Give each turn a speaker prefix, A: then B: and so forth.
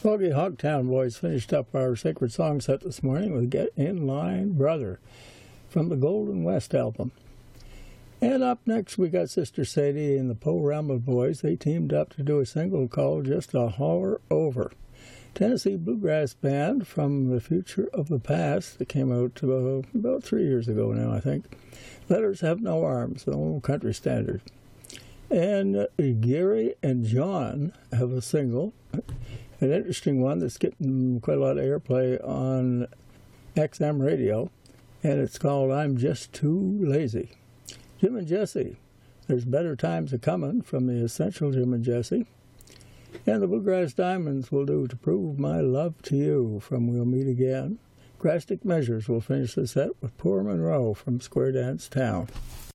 A: Foggy Hogtown Boys finished up our sacred song set this morning with Get In Line Brother from the Golden West album. And up next we got Sister Sadie and the Poe Boys. They teamed up to do a single called Just a Holler Over. Tennessee bluegrass band from the future of the past that came out about 3 years ago now, I think. Letters Have No Arms, an old country standard. And Gary and John have a single, an interesting one that's getting quite a lot of airplay on XM radio, and it's called I'm Just Too Lazy. Jim and Jesse, There's Better Times A-Comin' from the Essential Jim and Jesse. And the Bluegrass Diamonds will do To Prove My Love to You from We'll Meet Again. Drastic Measures will finish the set with Poor Monroe from Square Dance Town.